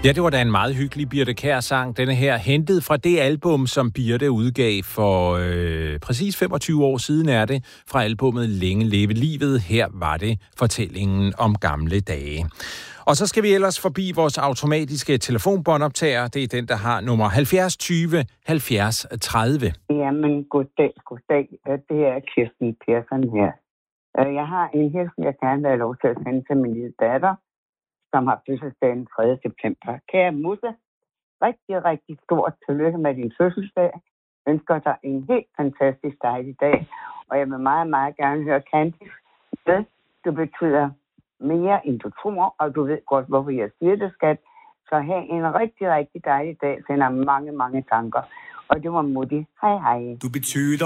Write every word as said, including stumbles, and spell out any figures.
Ja, det var da en meget hyggelig Birthe Kjær-sang, denne her, hentet fra det album, som Birthe udgav for øh, præcis femogtyve år siden er det, fra albummet Længe leve livet. Her var det fortællingen om gamle dage. Og så skal vi ellers forbi vores automatiske telefonbåndoptager. Det er den, der har nummer halvfjerds tyve halvfjerds tredive. Jamen, goddag, goddag. Det er Kirsten Persson her. Jeg har en hilsen, jeg gerne vil have lov til at sende til min lille datter, som har fødselsdag den tredje september. Kære Musse, rigtig, rigtig stort tillykke med din fødselsdag. Jeg ønsker dig en helt fantastisk dejlig dag. Og jeg vil meget, meget gerne høre Candice. Det, du betyder mere end du tror, og du ved godt, hvorfor jeg siger det, skat. Så have en rigtig, rigtig dejlig dag. Sender mange, mange tanker. Og det var Mutti. Hej, hej. Du betyder